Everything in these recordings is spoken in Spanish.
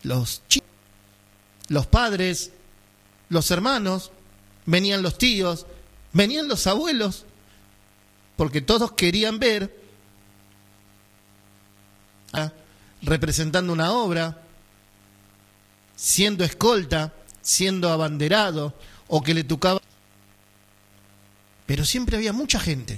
los chicos, los padres, los hermanos, venían los tíos, venían los abuelos, porque todos querían ver representando una obra, siendo escolta, siendo abanderado, o que le tocaba. Pero siempre había mucha gente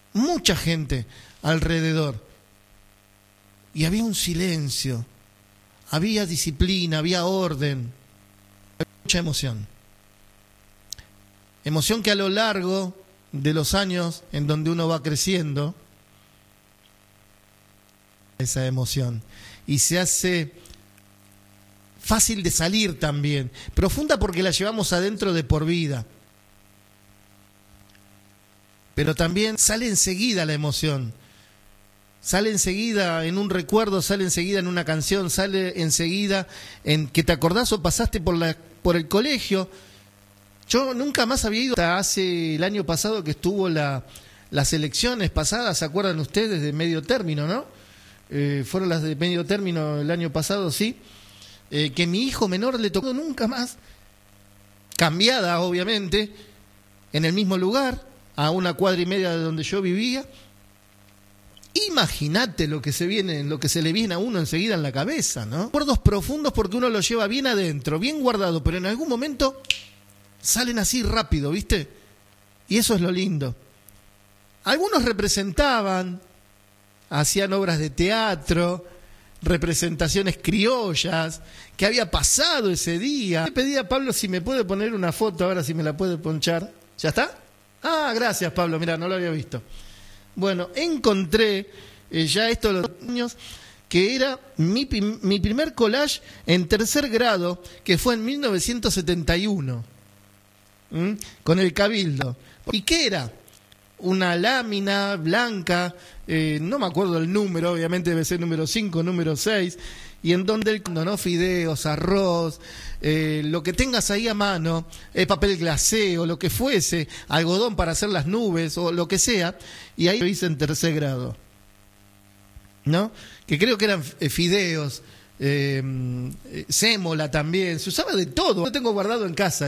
alrededor. Y había un silencio, había disciplina, había orden, había mucha emoción. Emoción que a lo largo de los años en donde uno va creciendo, esa emoción, y se hace fácil de salir también, profunda porque la llevamos adentro de por vida, pero también sale enseguida la emoción, sale enseguida en un recuerdo, sale enseguida en una canción, sale enseguida en que te acordás o pasaste por el colegio. Yo nunca más había ido hasta hace el año pasado que estuvo las elecciones pasadas, ¿se acuerdan ustedes? De medio término, ¿no? Fueron las de medio término el año pasado, sí. Que mi hijo menor le tocó nunca más, cambiada obviamente, en el mismo lugar, a 1,5 cuadras de donde yo vivía. Imagínate lo que se le viene a uno enseguida en la cabeza, ¿no? Recuerdos profundos porque uno los lleva bien adentro, bien guardado, pero en algún momento salen así rápido, ¿viste? Y eso es lo lindo. Algunos representaban, hacían obras de teatro, representaciones criollas, que había pasado ese día. Le pedí a Pablo si me puede poner una foto, ahora si me la puede ponchar. ¿Ya está? Ah, gracias Pablo, mirá, no lo había visto. Bueno, encontré ya esto de los años, que era mi primer collage en 3er grado, que fue en 1971, con el Cabildo. ¿Y qué era? Una lámina blanca, no me acuerdo el número, obviamente debe ser número 5, número 6, y en donde ¿no? Fideos, arroz, lo que tengas ahí a mano, papel glacé o lo que fuese, algodón para hacer las nubes o lo que sea, y ahí lo hice en 3er grado, ¿no? Que creo que eran fideos, sémola también, se usaba de todo. Lo tengo guardado en casa,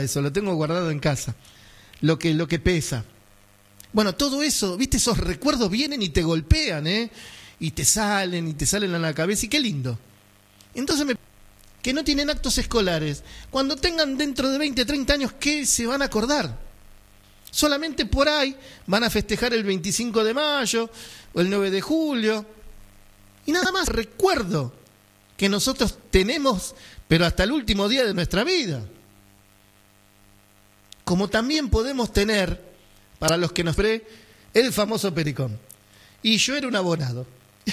lo que pesa. Bueno, todo eso, viste, esos recuerdos vienen y te golpean, y te salen a la cabeza, y qué lindo. Entonces, que no tienen actos escolares, cuando tengan dentro de 20, 30 años, ¿qué se van a acordar? Solamente por ahí van a festejar el 25 de mayo o el 9 de julio, y nada más. Recuerdo que nosotros tenemos, pero hasta el último día de nuestra vida. Como también podemos tener, para los que nos el famoso pericón. Y yo era un abonado.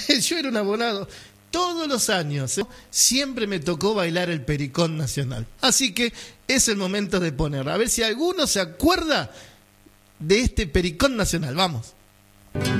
Todos los años, siempre me tocó bailar el pericón nacional. Así que es el momento de poner. A ver si alguno se acuerda de este pericón nacional. Vamos.